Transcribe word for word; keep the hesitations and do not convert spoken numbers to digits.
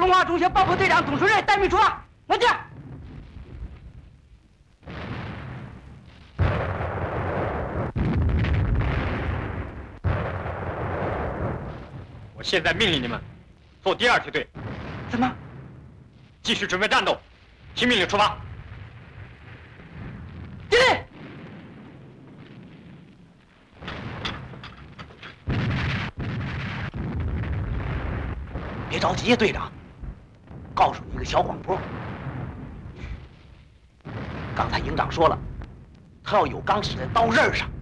龙华中学爆破队长董书瑞待命出发，来见。 我现在命令你们做第二梯队。 怎么？ 继续准备战斗，听命令出发。 敬礼。别着急呀，队长。告诉你一个小广播。刚才营长说了，他要有钢死在刀刃上。